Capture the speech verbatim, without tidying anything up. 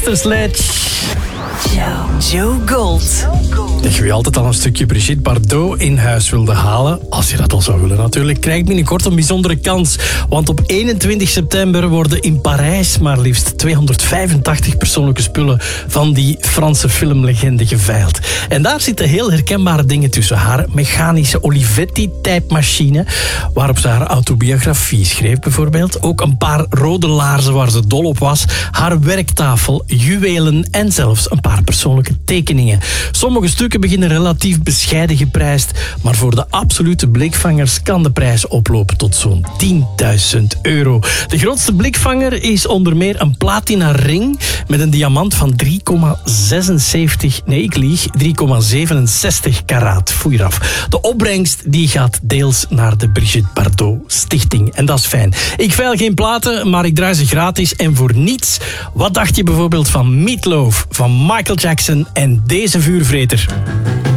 Sledge. Joe Gold. Dat je altijd al een stukje Brigitte Bardot in huis wilde halen, als je dat al zou willen natuurlijk, krijg binnenkort een bijzondere kans. Want op eenentwintig september worden in Parijs maar liefst tweehonderdvijfentachtig persoonlijke spullen van die Franse filmlegende geveild. En daar zitten heel herkenbare dingen tussen. Haar mechanische Olivetti-typemachine, waarop ze haar autobiografie schreef bijvoorbeeld. Ook een paar rode laarzen waar ze dol op was. Haar werktafel, juwelen en zelfs een paar persoonlijke tekeningen. Sommige stukken beginnen relatief bescheiden geprijsd, maar voor de absolute blikvangers kan de prijs oplopen tot zo'n tienduizend euro. De grootste blikvanger is onder meer een platina ring met een diamant van drie komma zesenzeventig, nee ik lieg, drie komma zevenenzestig karaat. Foei eraf. De opbrengst die gaat deels naar de Brigitte Bardot Stichting en dat is fijn. Ik veil geen platen, maar ik draai ze gratis en voor niets. Wat dacht je bijvoorbeeld van Meat Loaf, van Michael Jackson en deze vuurvreter?